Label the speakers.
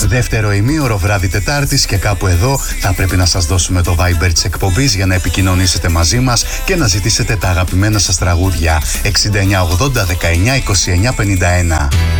Speaker 1: Δεύτερο ημίωρο βράδυ Τετάρτης και κάπου εδώ θα πρέπει να σας δώσουμε το Viber της εκπομπής για να επικοινωνήσετε μαζί μας και να ζητήσετε τα αγαπημένα σας τραγούδια. 6980 19 29 51.